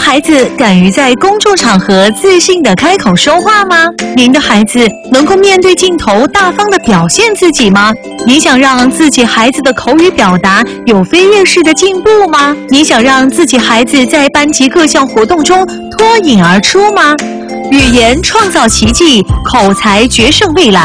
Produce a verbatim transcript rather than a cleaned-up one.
孩子敢于在公众场合自信地开口说话吗？您的孩子能够面对镜头大方地表现自己吗？你想让自己孩子的口语表达有飞跃式的进步吗？你想让自己孩子在班级各项活动中脱颖而出吗？语言创造奇迹，口才决胜未来。